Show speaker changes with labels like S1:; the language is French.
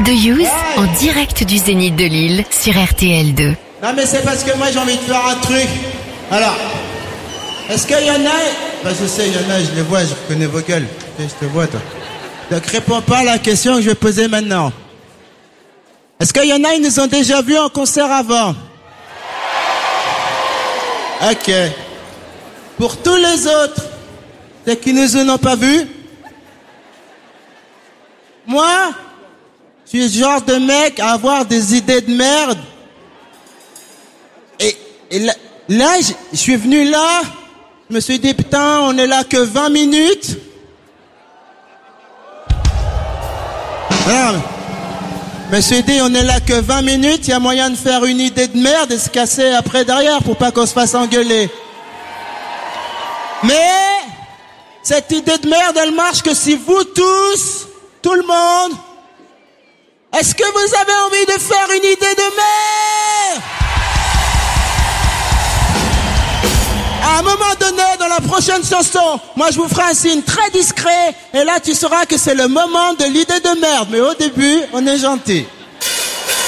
S1: de Youth en direct du Zénith de Lille sur RTL2.
S2: Non mais c'est parce que moi j'ai envie de faire un truc. Alors, est-ce qu'il y en a... Bah je sais, il y en a, je les vois, je reconnais vos gueules. Je te vois toi. Donc réponds pas à la question que je vais poser maintenant. Est-ce qu'il y en a, ils nous ont déjà vus en concert avant? Ok. Pour tous les autres, ceux qui nous en ont pas vus, moi, je suis le genre de mec à avoir des idées de merde. Et là, je suis venu là, je me suis dit, putain, on est là que 20 minutes. Non, je me suis dit, on est là que 20 minutes, il y a moyen de faire une idée de merde et se casser après derrière pour pas qu'on se fasse engueuler. Mais, cette idée de merde, elle marche que si vous tous, tout le monde, est-ce que vous avez envie de faire une idée de merde? À un moment donné, dans la prochaine chanson, moi je vous ferai un signe très discret, et là tu sauras que c'est le moment de l'idée de merde. Mais au début, on est gentil.